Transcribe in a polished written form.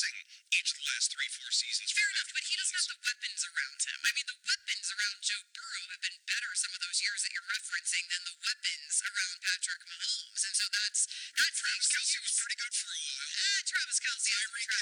starting each of the last 3-4 seasons. Fair enough, but he doesn't have the weapons around him. I mean, the weapons around Joe Burrow have been better some of those years that you're referencing than the weapons around Patrick Mahomes. And so that's Travis Kelce was pretty good for a while. Travis Kelce.